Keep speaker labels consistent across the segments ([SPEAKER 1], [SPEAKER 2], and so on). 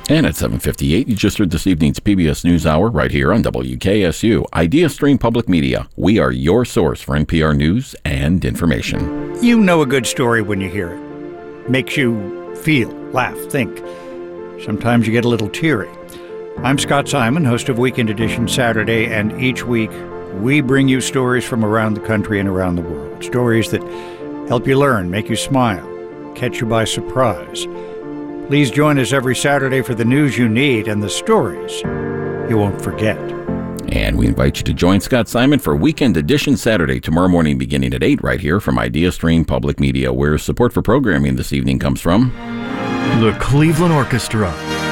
[SPEAKER 1] And at 7:58, you just heard this evening's PBS NewsHour right here on WKSU. IdeaStream Public Media. We are your source for NPR news and information.
[SPEAKER 2] You know a good story when you hear it. Makes you feel, laugh, think. Sometimes you get a little teary. I'm Scott Simon, host of Weekend Edition Saturday, and each week we bring you stories from around the country and around the world. Stories that help you learn, make you smile, catch you by surprise. Please join us every Saturday for the news you need and the stories you won't forget.
[SPEAKER 1] And we invite you to join Scott Simon for Weekend Edition Saturday, tomorrow morning beginning at 8 right here from IdeaStream Public Media, where support for programming this evening comes from
[SPEAKER 3] the Cleveland Orchestra.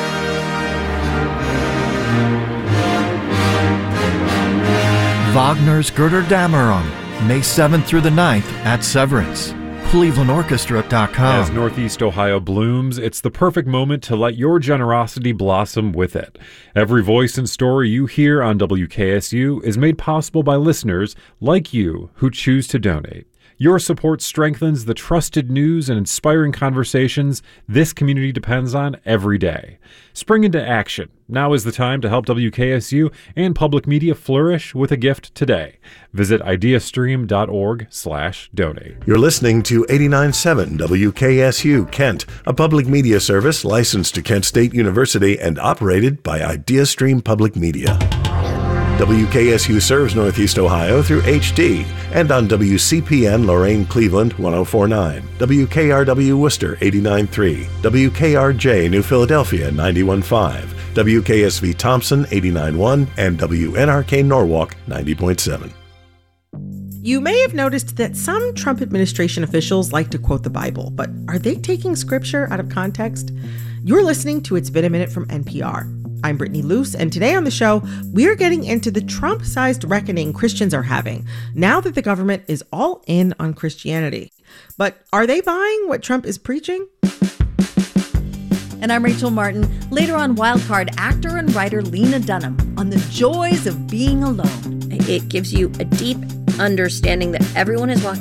[SPEAKER 3] Wagner's Götterdämmerung, May 7th through the 9th at Severance. ClevelandOrchestra.com.
[SPEAKER 4] As Northeast Ohio blooms, it's the perfect moment to let your generosity blossom with it. Every voice and story you hear on WKSU is made possible by listeners like you who choose to donate. Your support strengthens the trusted news and inspiring conversations this community depends on every day. Spring into action. Now is the time to help WKSU and public media flourish with a gift today. Visit ideastream.org/donate.
[SPEAKER 5] You're listening to 89.7 WKSU Kent, a public media service licensed to Kent State University and operated by IdeaStream Public Media. WKSU serves Northeast Ohio through HD and on WCPN Lorain Cleveland 104.9, WKRW Worcester 89.3, WKRJ New Philadelphia 91.5, WKSV Thompson 89.1, and WNRK Norwalk 90.7.
[SPEAKER 6] You may have noticed that some Trump administration officials like to quote the Bible, but are they taking scripture out of context? You're listening to It's Been a Minute from NPR. I'm Brittany Luce, and today on the show, we're getting into the Trump-sized reckoning Christians are having now that the government is all in on Christianity. But are they buying what Trump is preaching?
[SPEAKER 7] And I'm Rachel Martin. Later on Wildcard, actor and writer Lena Dunham on the joys of being alone.
[SPEAKER 8] It gives you a deep understanding that everyone is walking